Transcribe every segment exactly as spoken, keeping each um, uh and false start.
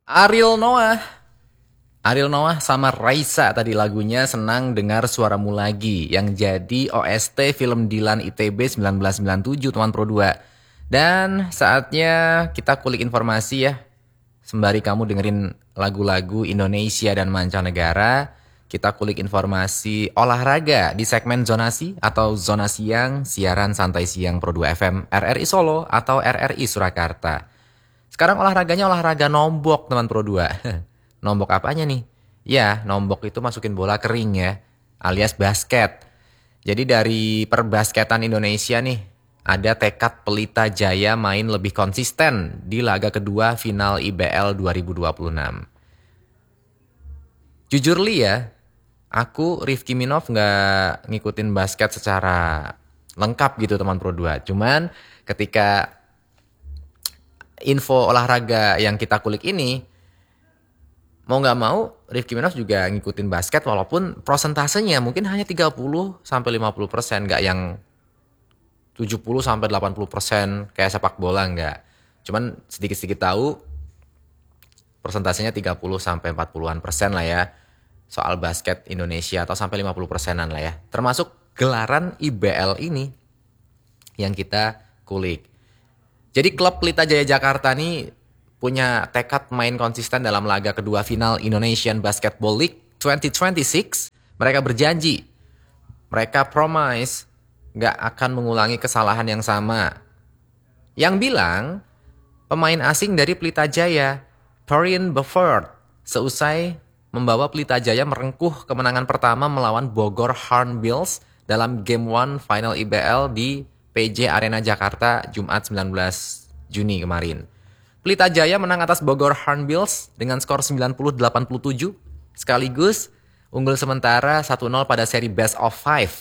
Ariel Noah. Ariel Noah sama Raisa tadi lagunya Senang Dengar Suaramu Lagi yang jadi O S T film Dilan I T B seribu sembilan ratus sembilan puluh tujuh teman Pro dua. Dan saatnya kita kulik informasi ya. Sembari kamu dengerin lagu-lagu Indonesia dan mancanegara, kita kulik informasi olahraga di segmen Zonasi atau Zona Siang, siaran santai siang Pro dua F M R R I Solo atau R R I Surakarta. Sekarang olahraganya olahraga nombok teman Pro dua. Nombok apanya nih? Ya, nombok itu masukin bola kering ya, alias basket. Jadi dari perbasketan Indonesia nih, ada tekad Pelita Jaya main lebih konsisten di laga kedua final I B L dua ribu dua puluh enam. Jujur li ya, aku Rifki Minov gak ngikutin basket secara lengkap gitu teman Pro dua. Cuman ketika info olahraga yang kita kulik ini, mau gak mau Rifki Minov juga ngikutin basket walaupun prosentasenya mungkin hanya tiga puluh sampai lima puluh persen, gak yang tujuh puluh sampai delapan puluh persen kayak sepak bola, enggak. Cuman sedikit-sedikit tahu persentasenya tiga puluh sampai empat puluhan persen lah ya soal basket Indonesia, atau sampai lima puluh persenan lah ya. Termasuk gelaran I B L ini yang kita kulik. Jadi klub Pelita Jaya Jakarta nih punya tekad main konsisten dalam laga kedua final Indonesian Basketball League dua ribu dua puluh enam. Mereka berjanji, mereka promise gak akan mengulangi kesalahan yang sama. Yang bilang, pemain asing dari Pelita Jaya, Torian Bufford, seusai membawa Pelita Jaya merengkuh kemenangan pertama melawan Bogor Hornbills dalam Game one Final I B L di P J Arena Jakarta Jumat sembilan belas Juni kemarin. Pelita Jaya menang atas Bogor Hornbills dengan skor sembilan puluh delapan puluh tujuh, sekaligus unggul sementara satu nol pada seri best of five.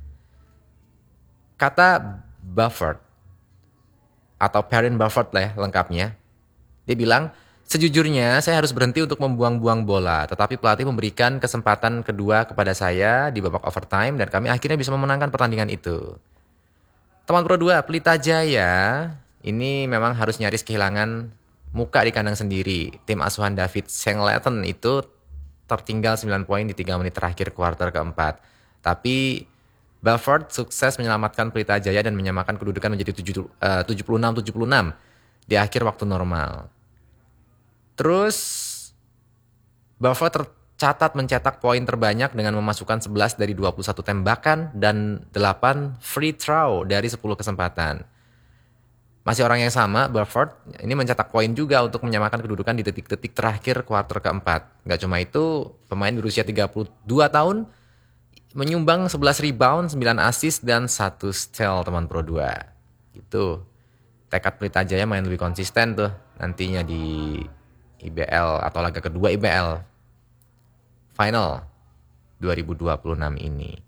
Kata Bufford, atau Perrin Bufford lah ya lengkapnya, dia bilang, sejujurnya saya harus berhenti untuk membuang-buang bola, tetapi pelatih memberikan kesempatan kedua kepada saya di babak overtime dan kami akhirnya bisa memenangkan pertandingan itu. Teman Pro dua, Pelita Jaya ini memang harus nyaris kehilangan muka di kandang sendiri. Tim asuhan David Sengleton itu tertinggal sembilan poin di tiga menit terakhir kuarter keempat. Tapi Bufford sukses menyelamatkan Pelita Jaya dan menyamakan kedudukan menjadi tujuh puluh enam tujuh puluh enam di akhir waktu normal. Terus Bufford tercatat mencetak poin terbanyak dengan memasukkan sebelas dari dua puluh satu tembakan dan delapan free throw dari sepuluh kesempatan. Masih orang yang sama, Bufford ini mencetak poin juga untuk menyamakan kedudukan di detik-detik terakhir kuarter keempat. Gak cuma itu, pemain berusia tiga puluh dua tahun menyumbang sebelas rebound, sembilan assist, dan satu steal teman Pro dua. Gitu. Tekad Pelita Jaya main lebih konsisten tuh nantinya di I B L atau laga kedua I B L Final dua ribu dua puluh enam ini.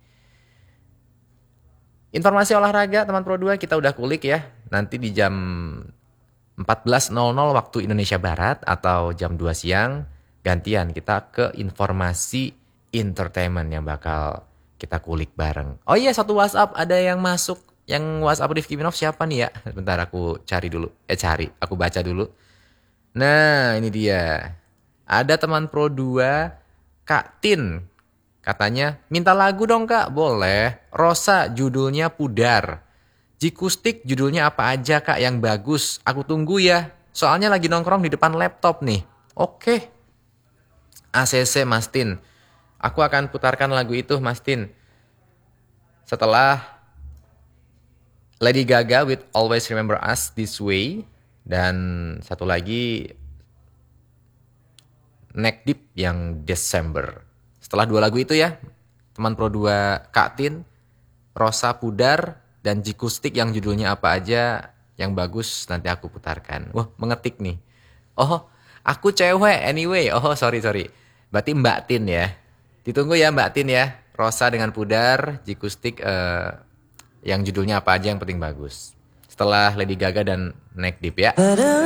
Informasi olahraga teman Pro dua kita udah kulik ya. Nanti di jam empat belas nol nol waktu Indonesia Barat atau jam dua siang gantian kita ke informasi entertainment yang bakal kita kulik bareng. Oh iya, satu WhatsApp ada yang masuk. Yang WhatsApp Rifki Minov siapa nih ya? Bentar aku cari dulu. Eh cari, aku baca dulu. Nah, ini dia. Ada teman Pro dua, Kak Tin. Katanya, minta lagu dong Kak, boleh. Rosa judulnya Pudar. Jikustik judulnya apa aja Kak yang bagus. Aku tunggu ya. Soalnya lagi nongkrong di depan laptop nih. Oke. A C C Mas Tin. Aku akan putarkan lagu itu Mas Tin. Setelah Lady Gaga with Always Remember Us This Way. Dan satu lagi Neck Deep yang December. Setelah dua lagu itu ya, teman Pro dua Kak Tin, Rosa Pudar, dan Jikustik yang judulnya apa aja yang bagus nanti aku putarkan. Wah, mengetik nih. Oh, aku cewek anyway. Oh, sorry, sorry. Berarti Mbak Tin ya. Ditunggu ya Mbak Tin ya. Rosa dengan Pudar, Jikustik eh, yang judulnya apa aja yang penting bagus. Setelah Lady Gaga dan Neck Deep ya.